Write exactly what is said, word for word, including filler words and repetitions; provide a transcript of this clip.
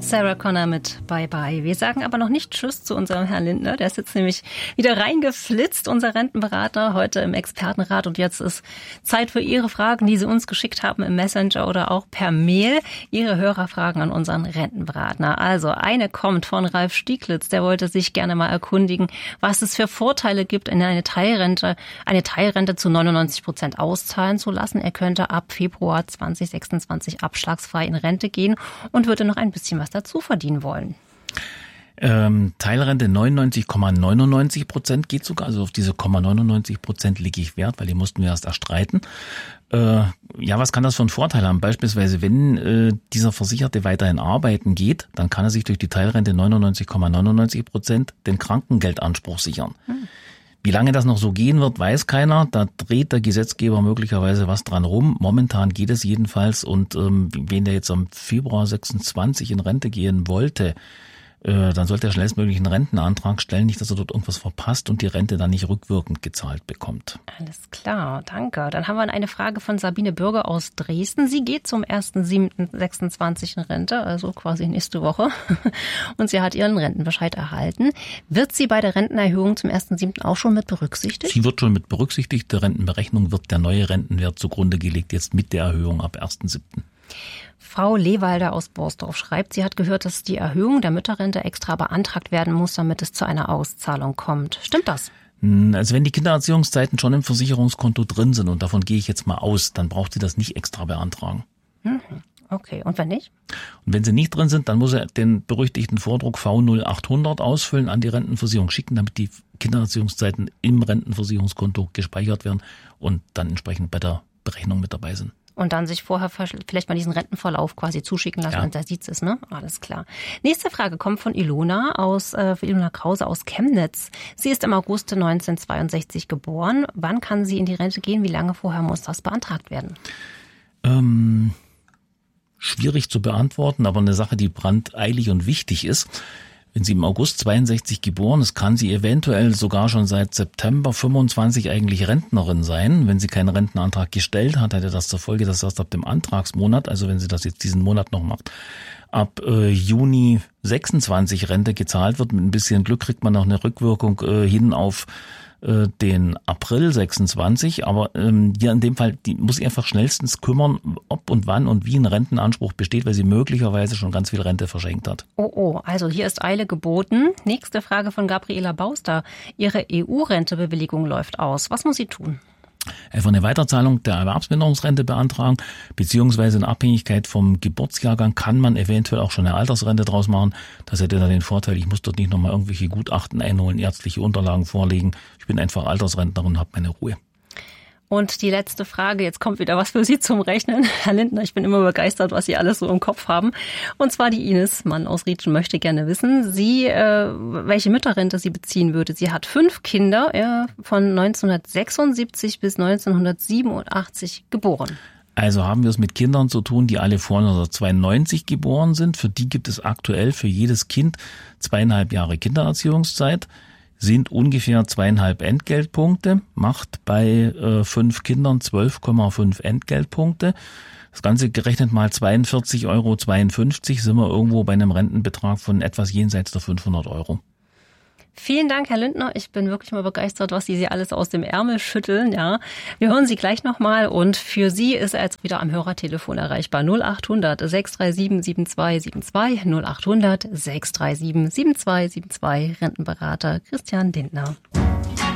Sarah Connor mit Bye Bye. Wir sagen aber noch nicht Tschüss zu unserem Herrn Lindner. Der ist jetzt nämlich wieder reingeflitzt, unser Rentenberater, heute im Expertenrat. Und jetzt ist Zeit für Ihre Fragen, die Sie uns geschickt haben im Messenger oder auch per Mail. Ihre Hörerfragen an unseren Rentenberater. Also eine kommt von Ralf Stieglitz. Der wollte sich gerne mal erkundigen, was es für Vorteile gibt, in eine Teilrente, eine Teilrente zu neunundneunzig Prozent auszahlen zu lassen. Er könnte ab Februar zwanzig sechsundzwanzig abschlagsfrei in Rente gehen und würde noch ein bisschen was dazu verdienen wollen. Ähm, Teilrente neunundneunzig Komma neunundneunzig Prozent geht sogar, also auf diese Komma neunundneunzig Prozent lege ich Wert, weil die mussten wir erst erstreiten. Äh, ja, was kann das für einen Vorteil haben? Beispielsweise, wenn äh, dieser Versicherte weiterhin arbeiten geht, dann kann er sich durch die Teilrente neunundneunzig Komma neunundneunzig Prozent den Krankengeldanspruch sichern. Hm. Wie lange das noch so gehen wird, weiß keiner. Da dreht der Gesetzgeber möglicherweise was dran rum. Momentan geht es jedenfalls. Und ähm, wen der jetzt am Februar sechsundzwanzig in Rente gehen wollte, äh, dann sollte er schnellstmöglich einen Rentenantrag stellen, nicht, dass er dort irgendwas verpasst und die Rente dann nicht rückwirkend gezahlt bekommt. Alles klar, danke. Dann haben wir eine Frage von Sabine Bürger aus Dresden. Sie geht zum ersten siebten sechsundzwanzig in Rente, also quasi nächste Woche. Und sie hat ihren Rentenbescheid erhalten. Wird sie bei der Rentenerhöhung zum ersten siebten auch schon mit berücksichtigt? Sie wird schon mit berücksichtigt. Der Rentenberechnung wird der neue Rentenwert zugrunde gelegt, jetzt mit der Erhöhung ab ersten siebten Frau Lewalder aus Borsdorf schreibt, sie hat gehört, dass die Erhöhung der Mütterrente extra beantragt werden muss, damit es zu einer Auszahlung kommt. Stimmt das? Also wenn die Kindererziehungszeiten schon im Versicherungskonto drin sind, und davon gehe ich jetzt mal aus, dann braucht sie das nicht extra beantragen. Okay, und wenn nicht? Und wenn sie nicht drin sind, dann muss er den berüchtigten Vordruck V null achthundert ausfüllen, an die Rentenversicherung schicken, damit die Kindererziehungszeiten im Rentenversicherungskonto gespeichert werden und dann entsprechend bei der Berechnung mit dabei sind. Und dann sich vorher vielleicht mal diesen Rentenverlauf quasi zuschicken lassen, ja. Und da sieht's es, ne? Alles klar. Nächste Frage kommt von Ilona aus, äh, Ilona Krause aus Chemnitz. Sie ist im August neunzehnhundertzweiundsechzig geboren. Wann kann sie in die Rente gehen? Wie lange vorher muss das beantragt werden? Ähm, schwierig zu beantworten, aber eine Sache, die brandeilig und wichtig ist. Wenn sie im August zweiundsechzig geboren ist, kann sie eventuell sogar schon seit September fünfundzwanzig eigentlich Rentnerin sein. Wenn sie keinen Rentenantrag gestellt hat, hätte das zur Folge, dass erst ab dem Antragsmonat, also wenn sie das jetzt diesen Monat noch macht, ab äh, Juni sechsundzwanzig Rente gezahlt wird. Mit ein bisschen Glück kriegt man noch eine Rückwirkung äh, hin auf äh, den April sechsundzwanzig. Aber ähm, hier in dem Fall, die muss sich einfach schnellstens kümmern, ob und wann und wie ein Rentenanspruch besteht, weil sie möglicherweise schon ganz viel Rente verschenkt hat. Oh, oh, also hier ist Eile geboten. Nächste Frage von Gabriela Bauster. Ihre E U-Rentebewilligung läuft aus. Was muss sie tun? Einfach eine Weiterzahlung der Erwerbsminderungsrente beantragen, beziehungsweise in Abhängigkeit vom Geburtsjahrgang kann man eventuell auch schon eine Altersrente draus machen. Das hätte dann den Vorteil, ich muss dort nicht nochmal irgendwelche Gutachten einholen, ärztliche Unterlagen vorlegen. Ich bin einfach Altersrentnerin und habe meine Ruhe. Und die letzte Frage, jetzt kommt wieder was für Sie zum Rechnen. Herr Lindner, ich bin immer begeistert, was Sie alles so im Kopf haben. Und zwar die Ines Mann aus Rietschen möchte gerne wissen, Sie, äh, welche Mütterrente sie beziehen würde. Sie hat fünf Kinder, äh, von neunzehnhundertsechsundsiebzig bis neunzehnhundertsiebenundachtzig geboren. Also haben wir es mit Kindern zu tun, die alle vor neunzehnhundertzweiundneunzig geboren sind. Für die gibt es aktuell für jedes Kind zweieinhalb Jahre Kindererziehungszeit. Sind ungefähr zweieinhalb Entgeltpunkte, macht bei äh, fünf Kindern zwölf Komma fünf Entgeltpunkte. Das Ganze gerechnet mal zweiundvierzig Euro zweiundfünfzig sind wir irgendwo bei einem Rentenbetrag von etwas jenseits der fünfhundert Euro. Vielen Dank, Herr Lindner. Ich bin wirklich mal begeistert, was Sie alles aus dem Ärmel schütteln. Ja, wir hören Sie gleich nochmal und für Sie ist er jetzt wieder am Hörertelefon erreichbar. null achthundert sechs drei sieben sieben zwei sieben zwei, null achthundert sechs drei sieben sieben zwei sieben zwei, Rentenberater Christian Lindner.